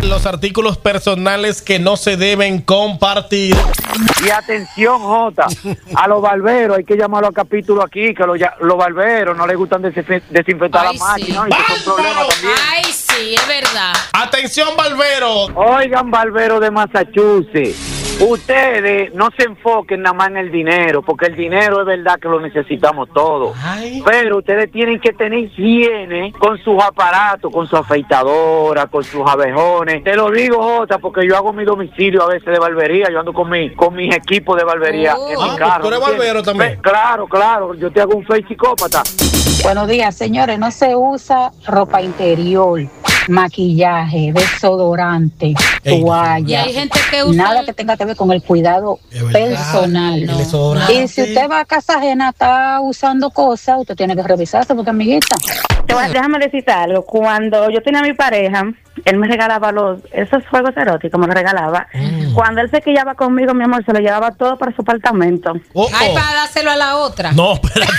Los artículos personales que no se deben compartir. Y atención, Jota, a los barberos hay que llamarlo a capítulo aquí, que los barberos no les gustan desinfectar la máquina, y que son problemas también. Ay, sí, es verdad. Atención, barbero. Oigan, barberos de Massachusetts, ustedes no se enfoquen nada más en el dinero, porque el dinero es verdad que lo necesitamos todos. Ay. Pero ustedes tienen que tener higiene con sus aparatos, con su afeitadora, con sus abejones. Te lo digo, Jota, porque yo hago mi domicilio a veces de barbería, yo ando con mis equipos de barbería en mi carro. ¿Tú eres barbero también? Claro, yo te hago un face psicópata. Buenos días, señores. No se usa ropa interior, maquillaje, desodorante, toalla. Y hay gente que usa nada que tenga que ver con el cuidado personal. No. Y si usted va a casa ajena, está usando cosas, usted tiene que revisarse, porque amiguita. Déjame decirte algo. Cuando yo tenía a mi pareja, él me regalaba esos juegos eróticos, me los regalaba. Cuando él se quillaba conmigo, mi amor, se lo llevaba todo para su apartamento. Ay, para dárselo a la otra. No, espérate.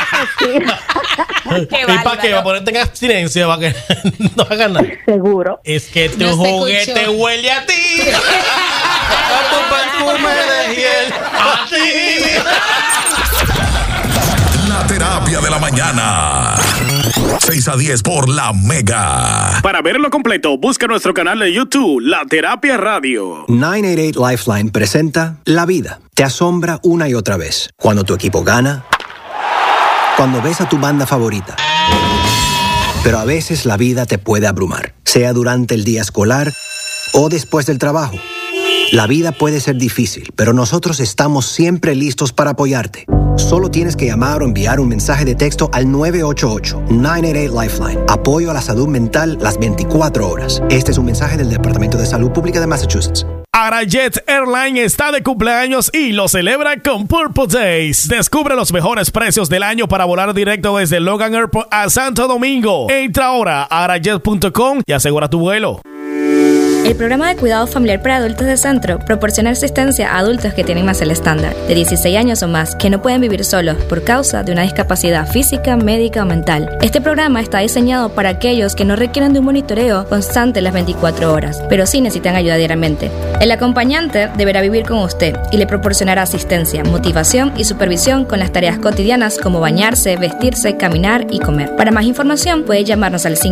Qué ¿Y para qué? ¿Va a ponerte en abstinencia? ¿Para que no haga nada? Seguro. Es que tu No se juguete escuchó. huele a ti. A tu perfume de hiel. A ti. La terapia de la mañana. 6 a 10 por La Mega. Para verlo completo, busca nuestro canal de YouTube, La Terapia Radio. 988 Lifeline presenta La vida. Te asombra una y otra vez. Cuando tu equipo gana, cuando ves a tu banda favorita. Pero a veces la vida te puede abrumar, sea durante el día escolar o después del trabajo. La vida puede ser difícil, pero nosotros estamos siempre listos para apoyarte. Solo tienes que llamar o enviar un mensaje de texto al 988 Lifeline. Apoyo a la salud mental las 24 horas. Este es un mensaje del Departamento de Salud Pública de Massachusetts. Arajet Airline está de cumpleaños y lo celebra con Purple Days. Descubre los mejores precios del año para volar directo desde Logan Airport a Santo Domingo. Entra ahora a arajet.com y asegura tu vuelo. El programa de cuidado familiar para adultos de Centro proporciona asistencia a adultos que tienen más el estándar, de 16 años o más, que no pueden vivir solos por causa de una discapacidad física, médica o mental. Este programa está diseñado para aquellos que no requieren de un monitoreo constante las 24 horas, pero sí necesitan ayuda diariamente. El acompañante deberá vivir con usted y le proporcionará asistencia, motivación y supervisión con las tareas cotidianas como bañarse, vestirse, caminar y comer. Para más información puede llamarnos al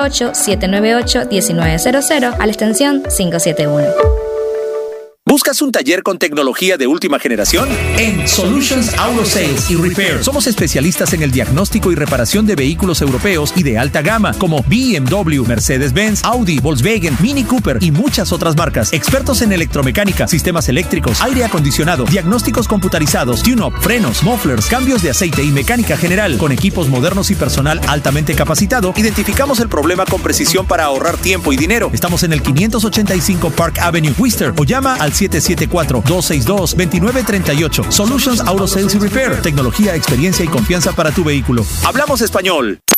508-798-1900 a la extensión 571. ¿Buscas un taller con tecnología de última generación? En Solutions Auto Sales y Repair somos especialistas en el diagnóstico y reparación de vehículos europeos y de alta gama como BMW, Mercedes-Benz, Audi, Volkswagen, Mini Cooper y muchas otras marcas. Expertos en electromecánica, sistemas eléctricos, aire acondicionado, diagnósticos computarizados, tune-up, frenos, mufflers, cambios de aceite y mecánica general. Con equipos modernos y personal altamente capacitado, identificamos el problema con precisión para ahorrar tiempo y dinero. Estamos en el 585 Park Avenue, Worcester, o llama al 774-262-2938. Solutions Auto Sales y Repair. Tecnología, experiencia y confianza para tu vehículo. Hablamos español.